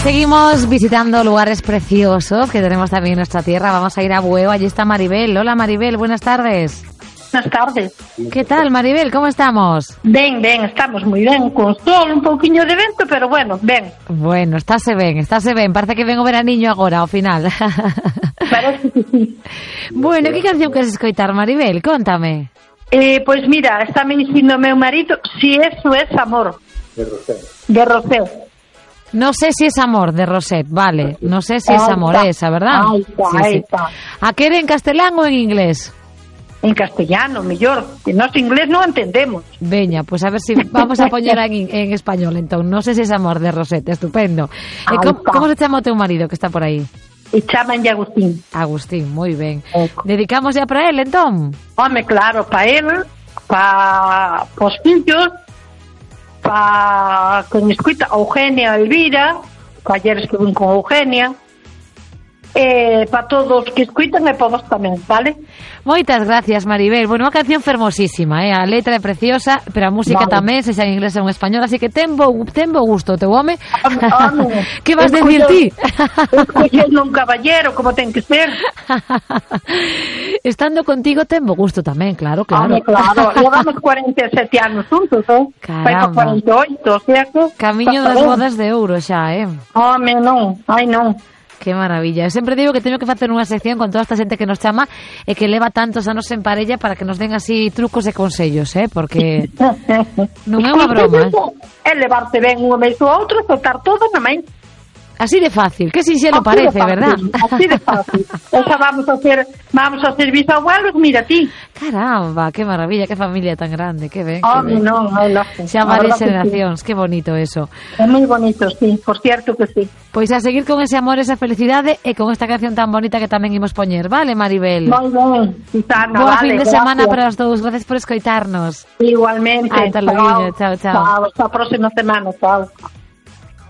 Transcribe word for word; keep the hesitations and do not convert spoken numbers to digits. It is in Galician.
Seguimos visitando lugares preciosos que tenemos también en nuestra tierra. Vamos a ir a Bueu, allí está Maribel. Hola Maribel, buenas tardes. Buenas tardes. ¿Qué tal Maribel? ¿Cómo estamos? Ben, ben, estamos moi ben, con sol, un pouquiño de vento, pero bueno, ben. Bueno, estáse ben, estáse ben. Parece que ven o veraniño agora, ao final. Parece que sí. Bueno, que canción queres escoitar, Maribel? Cóntame. Eh, pois mira, está me dicindo meu marido, si eso es amor. De Rosé. De Rosé. No sé si es amor, de Roset, vale. No sé si es Ahí amor está. esa, ¿verdad? Ahí está, Sí, ahí sí. está. ¿A qué era en castellán o en inglés? En castellano, mellor. Que nós inglés non entendemos. Veña, pues a ver si vamos a poñer en, en español, entón. No sé si es amor, de Roset, estupendo. Eh, Ahí ¿cómo, está. ¿Cómo se chama o teu marido que está por aí? E chaman de Agustín. Agustín, moi ben. Oco. Dedicamos ya para él, entón? Home, claro, pa él, pa os fillos, pa con escuita Eugenia, Elvira, que ayer estuve con Eugenia, eh, para todos que escuitan e para vos tamén, vale? Moitas gracias, Maribel. Bueno, unha canción fermosísima, eh? A letra é preciosa, pero a música Vale. tamén, se xa en inglés ou en español, así que ten bo, ten bo gusto, teu home. Home, home. Que vas decir ti? Escollendo un caballero, como ten que ser. Estando contigo ten bo gusto tamén, claro, claro. Home, claro. Levamos cuarenta e sete anos juntos, eh? Vai Caramba. pa cuarenta e oito, o sea que... Camiño das bodas de ouro xa, eh? Home, non, ai non. Que maravilla. Eu sempre digo que teño que facer unha sección con toda esta xente que nos chama e que leva tantos anos en parella para que nos den así trucos e consellos, eh? Porque non é unha broma, eh? É levarte ben un mes ou outro, soltar todo na main. Así de fácil, que sinxelo Así parece, de fácil, verdad? Así de fácil. Esa vamos a hacer, vamos a hacer bisabuelos, mira ti. Caramba, que maravilla, que familia tan grande, que ben, que Home, ben. non, ai, non. Xa varias generacións, que bonito eso. É moi bonito, sí, por cierto que sí. Pois a seguir con ese amor, esa felicidade e con esta canción tan bonita que tamén imos poñer, vale, Maribel? Moi ben, Susana, Boa vale, fin de gracias. semana para os dous, gracias por escoitarnos. Igualmente. Ata logo, chao, chao. Chao, hasta a próxima semana, chao.